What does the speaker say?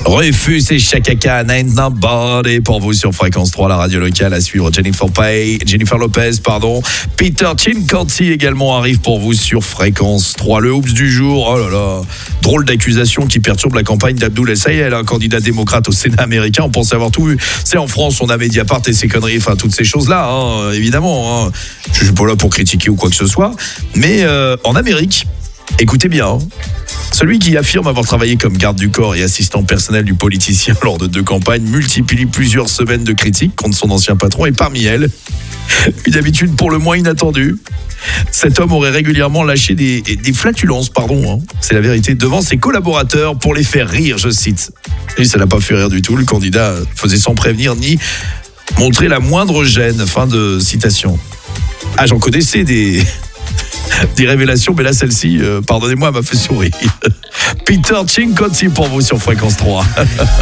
Rufus et Chaka Khan, Ain't Nobody pour vous sur Fréquence 3, la radio locale. À suivre Jennifer Lopez, Peter Chincanti également arrive pour vous sur Fréquence 3. Le Oops du jour, oh là là, drôle d'accusation qui perturbe la campagne d'Abdoul El-Sayed, un candidat démocrate au Sénat américain. On pense avoir tout vu. C'est en France, on a Mediapart et ses conneries, enfin toutes ces choses-là, évidemment. Je suis pas là pour critiquer ou quoi que ce soit, mais en Amérique, écoutez bien. Celui qui affirme avoir travaillé comme garde du corps et assistant personnel du politicien lors de 2 campagnes multiplie plusieurs semaines de critiques contre son ancien patron, et parmi elles, une habitude pour le moins inattendue. Cet homme aurait régulièrement lâché des flatulences, c'est la vérité, devant ses collaborateurs pour les faire rire, je cite. Et ça n'a pas fait rire du tout, le candidat faisait sans prévenir ni montrer la moindre gêne. Fin de citation. Ah, j'en connaissais des révélations, mais là, celle-ci, pardonnez-moi, m'a fait sourire. Peter Chincanti pour vous sur Fréquence 3.